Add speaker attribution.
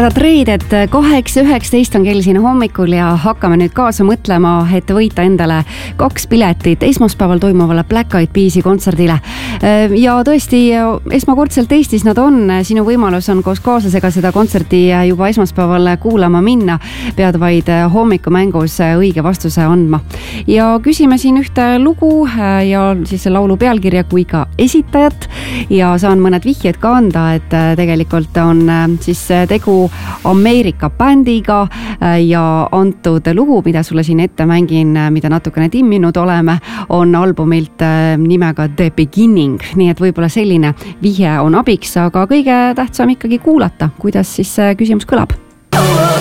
Speaker 1: toredat reedet, 8.19 on kell siin hommikul ja hakkame nüüd kaasa mõtlema, et võita endale 2 piletit esmaspäeval toimuvale Black Eyed Peasi kontserdile. Ja tõesti, esmakordselt Eestis nad on, sinu võimalus on koos kaaslasega seda kontserti juba esmaspäeval kuulama minna, pead vaid hommikumängus õige vastuse andma. Ja küsime siin ühte lugu ja siis laulu pealkirja kui ka esitajat ja saan mõned vihjed ka anda, et tegelikult on siis tegu Ameerika bändiga ja antud lugu, mida sulle siin ette mängin, mida natukene timminud oleme, on albumilt nimega The Beginning, nii et võib-olla selline vihje on abiks, aga kõige tähtsam ikkagi kuulata, kuidas siis küsimus kõlab.